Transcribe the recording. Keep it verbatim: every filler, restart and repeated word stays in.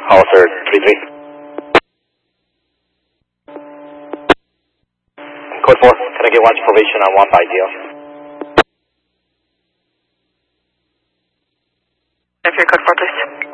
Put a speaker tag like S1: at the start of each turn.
S1: Hauser three three. Code four, can I get watch formation on one five zero?
S2: If you're code four, please.